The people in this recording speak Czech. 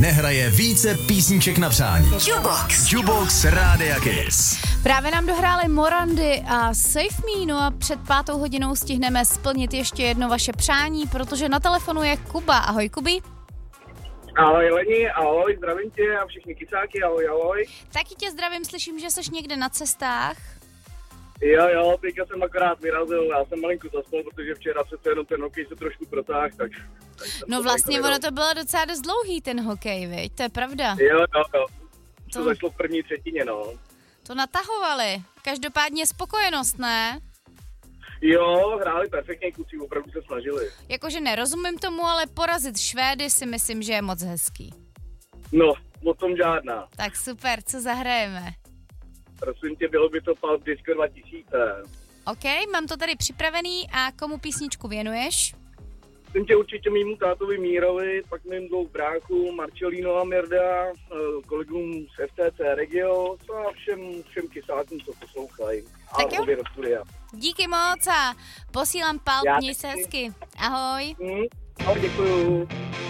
nehraje více písniček na přání. Jukebox Rádia Kiss. Právě nám dohráli Morandy a Save Me, no a před 5:00 stihneme splnit ještě jedno vaše přání, protože na telefonu je Kuba. Ahoj, Kubi. Ahoj Leni, ahoj, zdravím tě a všichni kysáky, ahoj. Taky tě zdravím, slyším, že jsi někde na cestách. Jo, teďka jsem akorát vyrazil, já jsem malinko zaspal, protože včera přece jenom ten hokej se trošku protáhl, tak no vlastně ono to bylo docela dost dlouhý ten hokej, viď? To je pravda. Jo. To začalo v první třetině, no. To natahovali. Každopádně spokojenost, ne? Jo, hráli perfektně, kluci, opravdu se snažili. Jakože nerozumím tomu, ale porazit Švédy si myslím, že je moc hezký. No, o tom žádná. Tak super, co zahrajeme? Prosím tě, bylo by to Pulp Disco 2000. OK, mám to tady připravený a komu písničku věnuješ? Jsem tě určitě mýmu tátovi Mírovi, pak mým 2 bráchům Marcelino a Mirda, kolegům z FTC Regio a všem kysákům, co poslouchají. Tak jo. Do studia. Díky moc a posílám Pulp, měj se hezky. Ahoj. Ahoj, děkuju.